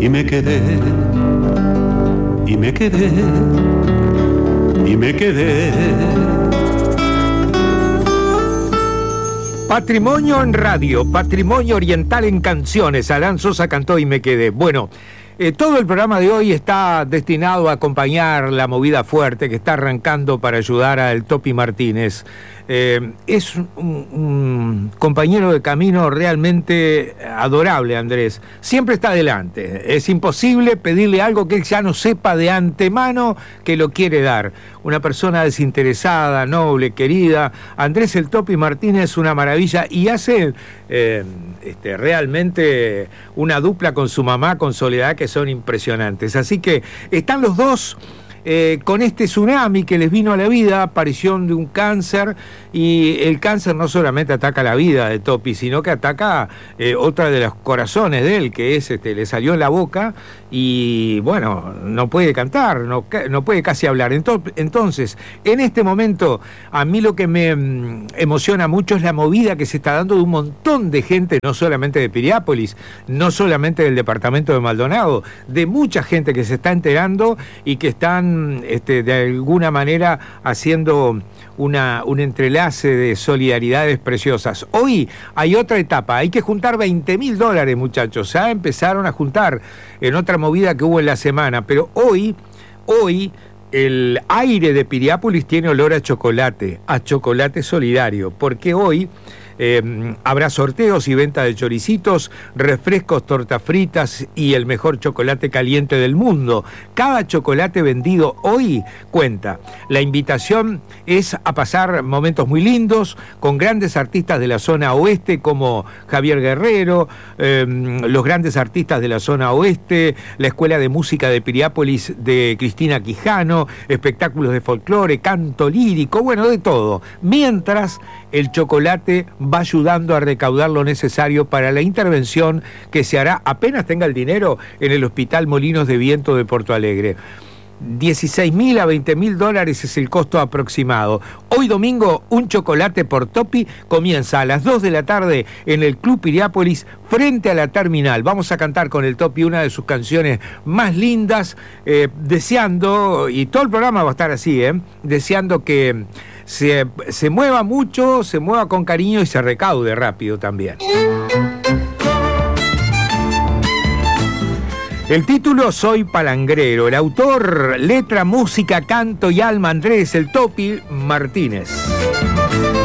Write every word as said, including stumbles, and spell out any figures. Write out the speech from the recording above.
y me quedé, y me quedé, y me quedé. Patrimonio en radio, Patrimonio Oriental en canciones. Alan Sosa cantó y me quedé. Bueno, eh, todo el programa de hoy está destinado a acompañar la movida fuerte que está arrancando para ayudar al Topi Martínez. Eh, es un, un compañero de camino realmente adorable, Andrés. Siempre está adelante. Es imposible pedirle algo que él ya no sepa de antemano que lo quiere dar. Una persona desinteresada, noble, querida. Andrés el Topi Martínez es una maravilla y hace eh, este, realmente una dupla con su mamá, con Soledad, que son impresionantes. Así que están los dos Eh, con este tsunami que les vino a la vida, aparición de un cáncer, y el cáncer no solamente ataca la vida de Topi, sino que ataca eh, otra de los corazones de él, que es, este, le salió en la boca y, bueno, no puede cantar, no, no puede casi hablar. Entonces, en este momento, a mí lo que me mm, emociona mucho es la movida que se está dando de un montón de gente, no solamente de Piriápolis, no solamente del departamento de Maldonado, de mucha gente que se está enterando y que están Este, de alguna manera haciendo una, un entrelace de solidaridades preciosas. Hoy hay otra etapa, hay que juntar veinte mil dólares, muchachos. Ya empezaron a juntar en otra movida que hubo en la semana, pero hoy, hoy el aire de Piriápolis tiene olor a chocolate, a chocolate solidario, porque hoy Eh, habrá sorteos y venta de choricitos, refrescos, tortas fritas y el mejor chocolate caliente del mundo. Cada chocolate vendido hoy cuenta. La invitación es a pasar momentos muy lindos con grandes artistas de la zona oeste como Javier Guerrero, eh, los grandes artistas de la zona oeste, la Escuela de Música de Piriápolis de Cristina Quijano, espectáculos de folclore, canto lírico, bueno, de todo. Mientras el chocolate va ayudando a recaudar lo necesario para la intervención que se hará apenas tenga el dinero en el Hospital Molinos de Viento de Porto Alegre. dieciséis mil a veinte mil dólares es el costo aproximado. Hoy domingo, un chocolate por Topi comienza a las dos de la tarde en el Club Piriápolis frente a la terminal. Vamos a cantar con el Topi una de sus canciones más lindas, eh, deseando, y todo el programa va a estar así, eh, deseando que se, se mueva mucho, se mueva con cariño y se recaude rápido también. El título, Soy Palangrero. El autor, letra, música, canto y alma, Andrés el Topi Martínez.